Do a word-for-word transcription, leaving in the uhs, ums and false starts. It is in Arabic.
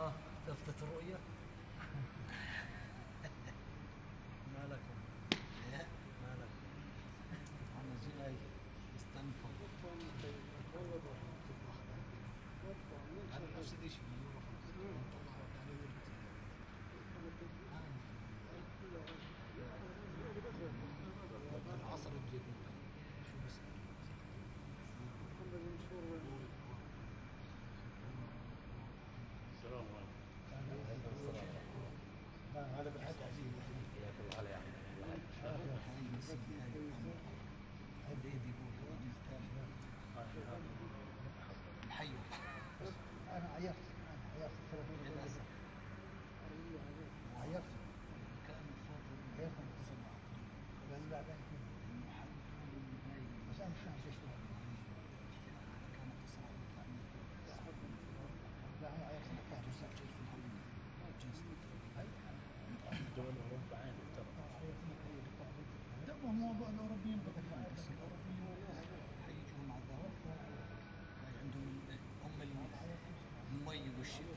اه لفتة الرؤية. ما لكم ما لكم أنا جاي استنفر هذا نفس الشيء العصر بجد شو بس السلام عليكم. هذا بالحج عزيز حياك الله على يعني الحي انا عيرت عيرت ثلاثين عيرت كان الفضل عيرت الصباح لان بعدين بس انا مش فاهم ايش كانت تصرف لا انا عيرت كانت تسجل في الهويه جنس دول اوروبا عادي ترى. لا هو موضوع الاوروبيين بذكر بس الاوروبيين حيجوا مع ذلك عندهم هم المي والشتاء